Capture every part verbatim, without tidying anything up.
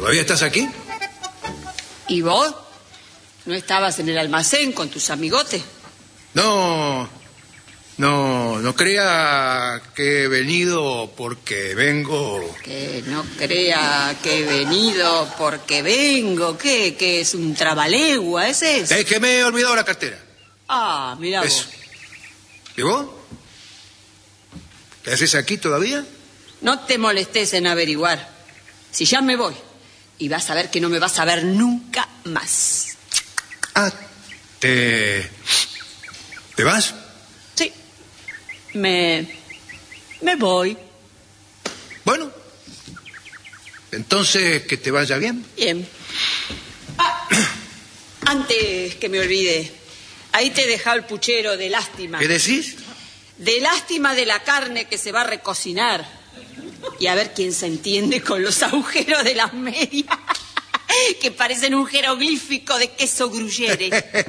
¿Todavía estás aquí? ¿Y vos? ¿No estabas en el almacén con tus amigotes? No, no, no crea que he venido porque vengo... Que no crea que he venido porque vengo. ¿Qué? ¿Que es un trabalegua? ¿Ese es? Es que me he olvidado la cartera. Ah, mirá vos. Eso. ¿Y vos? ¿Qué haces aquí todavía? No te molestes en averiguar. Si ya me voy, y vas a ver que no me vas a ver nunca más. Ah, ¿te... ¿te vas? Sí, me... me voy. Bueno, entonces que te vaya bien. Bien. Ah, antes que me olvide, ahí te he dejado el puchero de lástima. ¿Qué decís? De lástima de la carne que se va a recocinar. Y a ver quién se entiende con los agujeros de las medias, que parecen un jeroglífico de queso gruyere.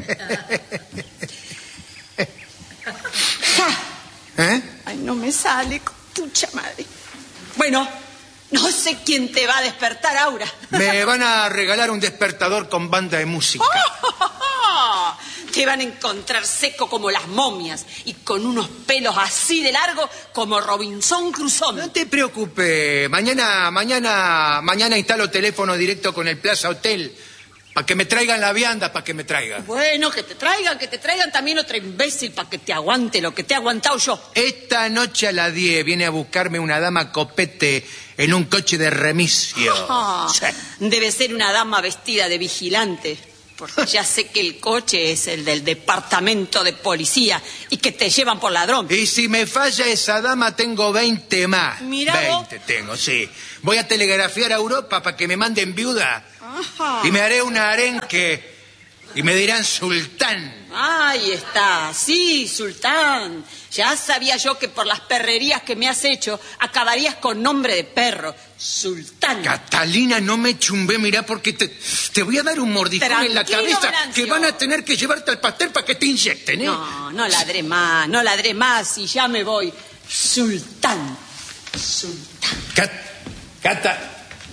¿Eh? Ay, no me sale, pucha madre. Bueno, no sé quién te va a despertar, Aura. Me van a regalar un despertador con banda de música. ¡Oh, oh, oh! Te van a encontrar seco como las momias y con unos pelos así de largo como Robinson Crusoe. No te preocupes, mañana, mañana, mañana instalo teléfono directo con el Plaza Hotel para que me traigan la vianda, para que me traigan. Bueno, que te traigan, que te traigan también otra imbécil para que te aguante lo que te he aguantado yo. Esta noche a las diez viene a buscarme una dama copete en un coche de remisio. Ah, Sí. debe ser una dama vestida de vigilante. Porque ya sé que el coche es el del departamento de policía y que te llevan por ladrón. Y si me falla esa dama, tengo veinte más. Mirá vos. veinte tengo, sí. Voy a telegrafiar a Europa para que me manden viuda. Ajá. Y me haré una arenque y me dirán sultán. Ahí está, sí, sultán. Ya sabía yo que por las perrerías que me has hecho acabarías con nombre de perro. Sultán. Catalina, no me chumbé, mirá, porque te, te voy a dar un mordijón en la Tranquilo, cabeza Venancio. que van a tener que llevarte al pastel para que te inyecten, ¿eh? No, no ladré más, no ladré más y ya me voy. Sultán. Sultán. Cat, Cata.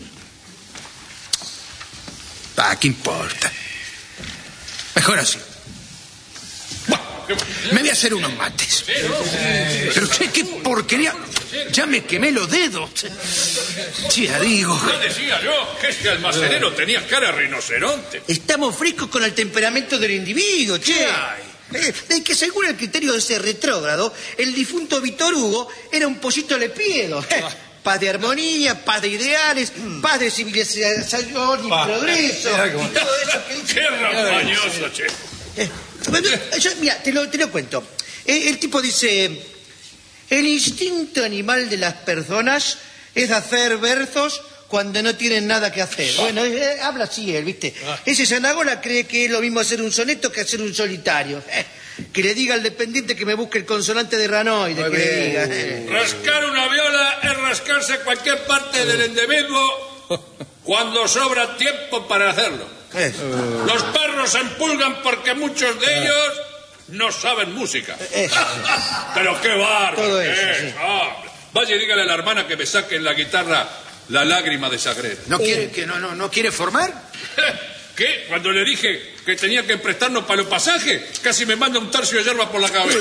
Ah, ¿qué importa? Mejor así. Bueno, me voy a hacer unos mates. Pero, che, qué porquería. Ya me quemé los dedos. Ya digo. Ya decía yo que este almacenero tenía cara de rinoceronte. Estamos frescos con el temperamento del individuo, che. ¿Qué hay? Eh, es que según el criterio de ese retrógrado, el difunto Víctor Hugo era un pollito lepiedo. Eh, paz de armonía, paz de ideales, paz de civilización y Paz. progreso. Mira Y todo eso que dice. Qué rampañoso, che. Eh, bueno, yo, mira, te lo, te lo cuento. Eh, el tipo dice: el instinto animal de las personas es hacer versos cuando no tienen nada que hacer. Bueno, eh, habla así él, ¿viste? Ese Zanagola cree que es lo mismo hacer un soneto que hacer un solitario. Eh, que le diga al dependiente que me busque el consonante de ranoide, que le diga. Eh. Rascar una viola es rascarse cualquier parte del individuo cuando sobra tiempo para hacerlo. Eso. Los perros se empulgan porque muchos de ellos no saben música. Eso. Pero qué bárbaro. Todo eso, eh, sí. hombre. Vaya y dígale a la hermana que me saque en la guitarra La lágrima de Sagrera. ¿No quiere, que no, no, no quiere formar? ¿Qué? Cuando le dije que tenía que prestarnos para los pasajes, casi me manda un tercio de hierba por la cabeza.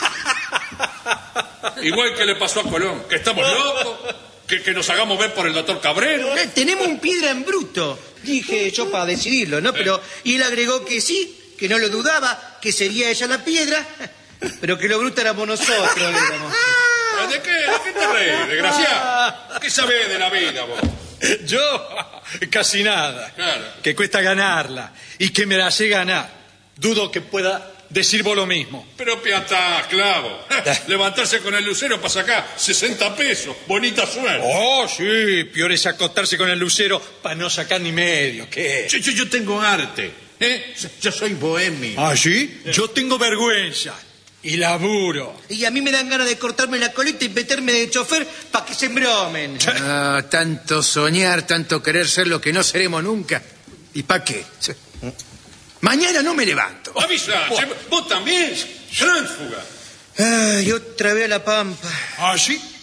Igual que le pasó a Colón, que estamos locos, que, que nos hagamos ver por el doctor Cabrero. Eh, tenemos un piedra en bruto, dije yo para decidirlo, ¿no? Pero, y él agregó que sí, que no lo dudaba, que sería ella la piedra, pero que lo bruto éramos nosotros. Éramos. ¿De qué? ¿De qué te reís, desgraciado? ¿Qué sabés de la vida, vos? Yo, casi nada. Claro. Que cuesta ganarla y que me la sé ganar. Dudo que pueda decir vos lo mismo. Pero piatá, clavo. Levantarse con el lucero para sacar sesenta pesos. Bonita suerte. Oh, sí, peor es acostarse con el lucero para no sacar ni medio. ¿Qué? Yo, yo, yo tengo arte. ¿eh? Yo soy bohemio. ¿Ah, sí? Yo tengo vergüenza y laburo. Y a mí me dan ganas de cortarme la colita y meterme de chofer para que se embromen. Ah, tanto soñar, tanto querer ser lo que no seremos nunca. ¿Y para qué? Mañana no me levanto. Avisa, vos también, tránsfuga. Ay, otra vez a la pampa. ¿Ah, sí?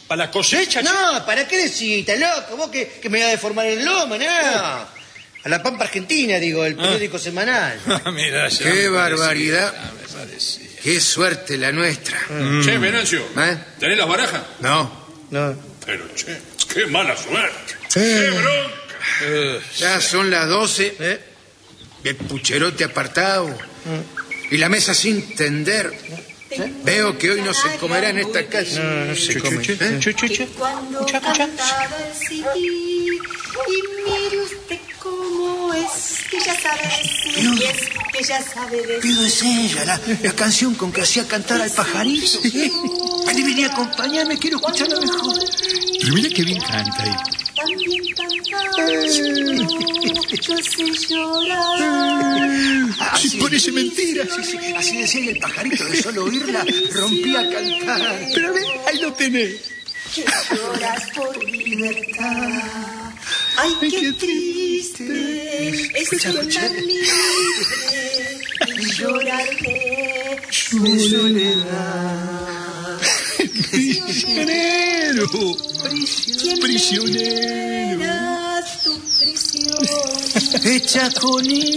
para la cosecha, che. No, ¿para qué decís? ¿Estás loco? ¿Vos que, que me vas a deformar el lomo? No. A la Pampa Argentina, digo, el periódico semanal. Mira, ya Qué me barbaridad. parecía, ya me parecía. Qué suerte la nuestra. Mm. Che, Venancio, ¿Eh? ¿tenés las barajas? No. No. Pero, che, qué mala suerte. ¡Qué bronca! Eh, Ya son las doce. ¿Eh? Y el pucherote apartado. Y la mesa sin tender. Veo que hoy no se comerá en esta casa. No, no se come. che, ¿Eh? che, che, che. Cuando Escucha, escucha. cantaba el sí, y mire usted cómo es, que ya sabe decir, y es que ya sabe decir. Pido es ella, la, la canción con que hacía cantar al pajarito. Vení, vení, acompáñame, quiero escucharla mejor. Pero mira qué bien canta ahí. También cantaba yo sé llorar. Así Sí, parece mentira. Sí, sí, así decía y el pajarito de solo oírla rompía a cantar. Pero a ver, ahí lo tenés. Que lloras por libertad. Ay, qué triste es ser tan libre y lloraré de soledad. Prisionero. ¿Quién Prisionero. me dará tu prisión? Hecha con